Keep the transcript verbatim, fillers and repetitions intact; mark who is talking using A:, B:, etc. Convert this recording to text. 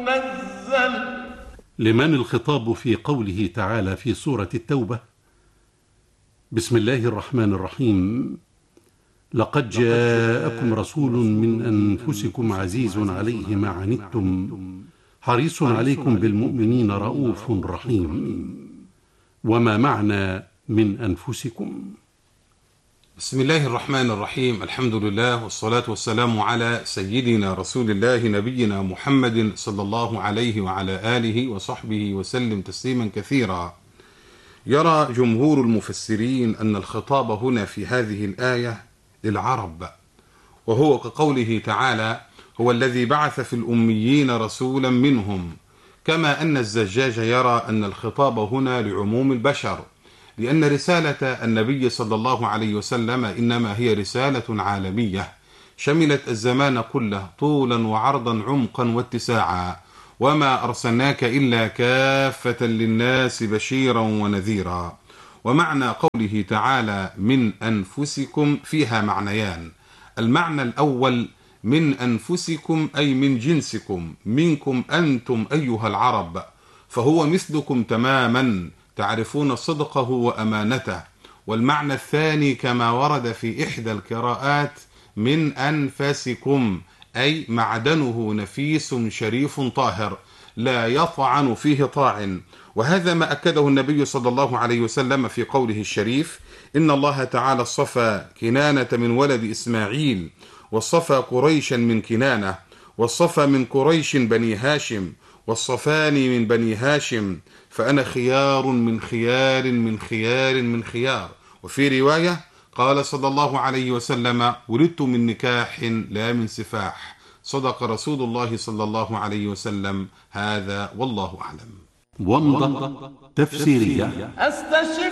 A: منزل.
B: لمن الخطاب في قوله تعالى في سورة التوبة: بسم الله الرحمن الرحيم، لقد جاءكم رسول من أنفسكم عزيز عليه ما عنتم حريص عليكم بالمؤمنين رؤوف رحيم. وما معنى من أنفسكم؟
C: بسم الله الرحمن الرحيم، الحمد لله والصلاة والسلام على سيدنا رسول الله نبينا محمد صلى الله عليه وعلى آله وصحبه وسلم تسليما كثيرا. يرى جمهور المفسرين أن الخطاب هنا في هذه الآية للعرب، وهو كقوله تعالى: هو الذي بعث في الأميين رسولا منهم، كما أن الزجاج يرى أن الخطاب هنا لعموم البشر، لأن رسالة النبي صلى الله عليه وسلم إنما هي رسالة عالمية شملت الزمان كله طولا وعرضا عمقا واتساعا، وما أرسلناك إلا كافة للناس بشيرا ونذيرا. ومعنى قوله تعالى من أنفسكم فيها معنيان: المعنى الأول من أنفسكم أي من جنسكم، منكم أنتم أيها العرب، فهو مثلكم تماما تعرفون صدقه وأمانته. والمعنى الثاني كما ورد في إحدى القراءات من أنفسكم أي معدنه نفيس شريف طاهر لا يطعن فيه طاعن. وهذا ما أكده النبي صلى الله عليه وسلم في قوله الشريف: إن الله تعالى اصطفى كنانة من ولد إسماعيل، واصطفى قريشا من كنانة، واصطفى من قريش بني هاشم، واصطفاني من بني هاشم، فأنا خيار من خيار من خيار من خيار. وفي رواية قال صلى الله عليه وسلم: ولدت من نكاح لا من سفاح. صدق رسول الله صلى الله عليه وسلم. هذا والله أعلم.
B: ومضة تفسيرية.
A: أستشف